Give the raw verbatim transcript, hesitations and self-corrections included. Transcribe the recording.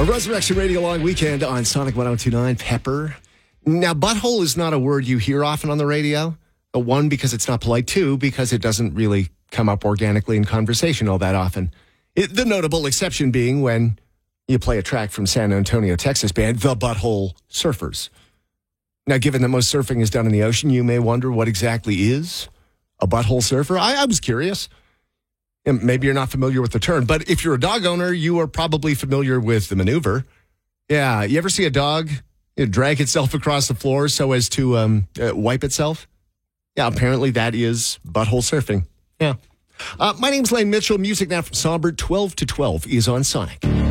A Resurrection Radio Long Weekend on Sonic one oh two point nine. Pepper. Now, butthole is not a word you hear often on the radio. One, because it's not polite. Two, because it doesn't really come up organically in conversation all that often. It, the notable exception being when you play a track from San Antonio, Texas band, The Butthole Surfers. Now, given that most surfing is done in the ocean, you may wonder what exactly is a butthole surfer. I, I was curious. And maybe you're not familiar with the term, but if you're a dog owner, you are probably familiar with the maneuver. Yeah, you ever see a dog you know, drag itself across the floor so as to um, uh, wipe itself? Yeah, apparently that is butthole surfing. Yeah. Uh, my name's Lane Mitchell. Music now from Songbird. twelve to twelve is on Sonic.